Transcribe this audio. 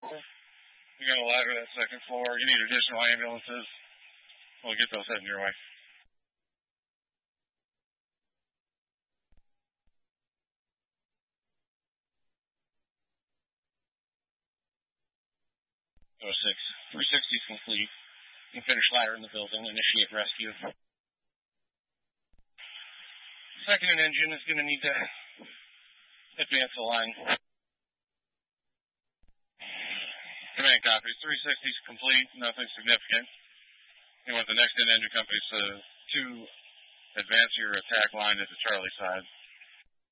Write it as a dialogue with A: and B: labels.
A: You got a ladder to that second floor. You need additional ambulances. We'll get those heading your way. Oh, 6. 360 is complete. You can finish ladder in the building, initiate rescue. Second and engine is going to need to advance the line. Command copies. 360 is complete. Nothing significant. You want the next in engine companies to advance your attack line at the Charlie side.